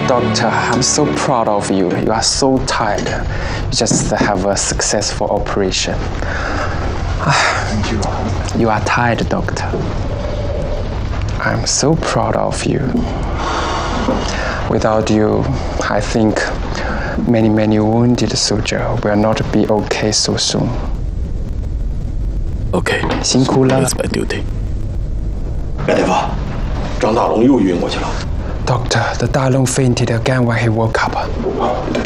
Doctor, I'm so proud of you. You are so tired. You just have a successful operation. Thank you. You are tired, Doctor. I'm so proud of you. Without you, I think many wounded soldiers will not be okay so soon. OK， 辛苦了。 That's my duty. 白大夫，张大龙又晕过去了。 Doctor, the Dalong fainted again when he woke up.